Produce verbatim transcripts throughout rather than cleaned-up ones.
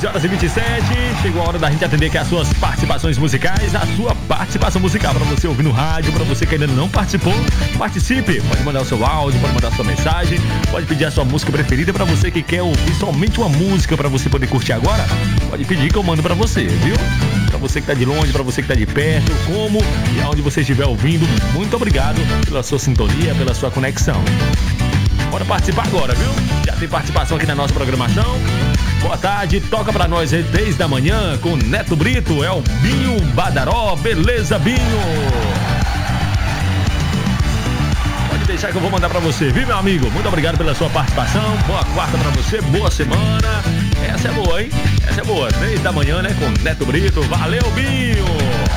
onze horas e vinte e sete. Chegou a hora da gente atender aqui as suas participações musicais. A sua participação musical para você ouvir no rádio, para você que ainda não participou, participe. Pode mandar o seu áudio, pode mandar a sua mensagem, pode pedir a sua música preferida. Para você que quer ouvir somente uma música para você poder curtir agora, pode pedir que eu mando para você, viu? Para você que tá de longe, para você que tá de perto, como e aonde você estiver ouvindo, muito obrigado pela sua sintonia, pela sua conexão. Bora participar agora, viu? Já tem participação aqui na nossa programação. Boa tarde, toca pra nós aí desde a manhã com Neto Brito, é o Binho Badaró, beleza, Binho? Pode deixar que eu vou mandar pra você, viu, meu amigo? Muito obrigado pela sua participação, boa quarta pra você, boa semana. Essa é boa, hein? Essa é boa, desde a manhã, né, com Neto Brito, valeu, Binho!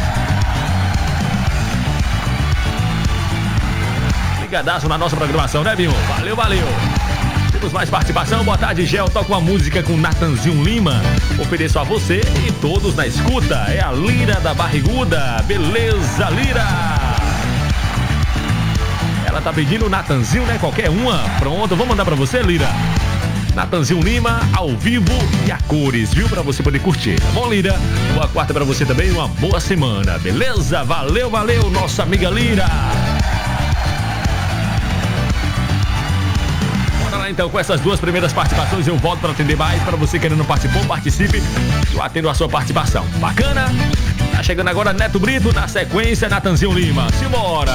Ligadaço na nossa programação, né, Binho? Valeu, valeu! Temos mais participação. Boa tarde, Gel. Toca uma música com Natanzinho Lima. Ofereço a você e todos na escuta. É a Lira da Barriguda. Beleza, Lira? Ela tá pedindo Natanzinho, né? Qualquer uma. Pronto, vou mandar pra você, Lira. Natanzinho Lima, ao vivo e a cores, viu? Pra você poder curtir. Tá bom, Lira? Boa quarta pra você também. Uma boa semana. Beleza? Valeu, valeu, nossa amiga Lira. Então, com essas duas primeiras participações, eu volto para atender mais. Para você que ainda não participou, participe. Eu atendo a sua participação. Bacana? Tá chegando agora Neto Brito, na sequência, Natanzinho Lima. Simbora!